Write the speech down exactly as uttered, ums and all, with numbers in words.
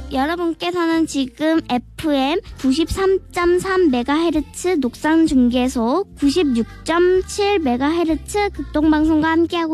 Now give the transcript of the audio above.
여러분께서는 지금 에프엠 구십삼 점 삼 메가헤르츠 녹상중계소 구십육 점 칠 메가헤르츠 극동방송과 함께하고